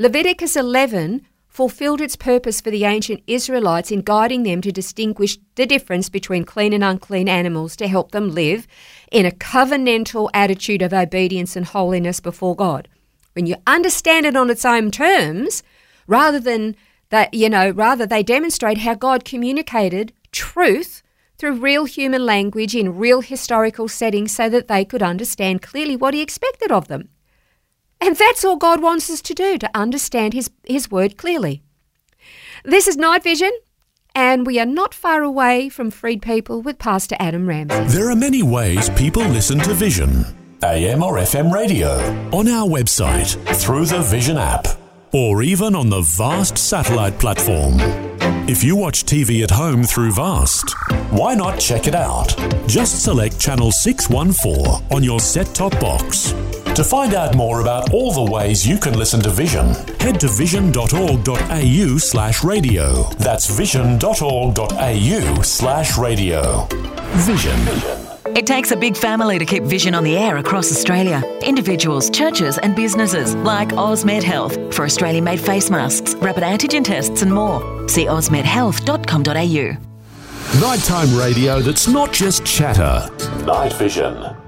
Leviticus 11 fulfilled its purpose for the ancient Israelites in guiding them to distinguish the difference between clean and unclean animals to help them live in a covenantal attitude of obedience and holiness before God. When you understand it on its own terms, rather they demonstrate how God communicated truth through real human language in real historical settings so that they could understand clearly what he expected of them. And that's all God wants us to do, to understand his word clearly. This is Night Vision, and we are not far away from Freed People with Pastor Adam Ramsey. There are many ways people listen to Vision. AM or FM radio, on our website, through the Vision app, or even on the Vast satellite platform. If you watch TV at home through Vast, why not check it out? Just select channel 614 on your set-top box. To find out more about all the ways you can listen to Vision, head to vision.org.au/radio. That's vision.org.au/radio. Vision. It takes a big family to keep Vision on the air across Australia. Individuals, churches and businesses like Osmed Health for Australian-made face masks, rapid antigen tests and more. See osmedhealth.com.au. Nighttime radio that's not just chatter. Night Vision.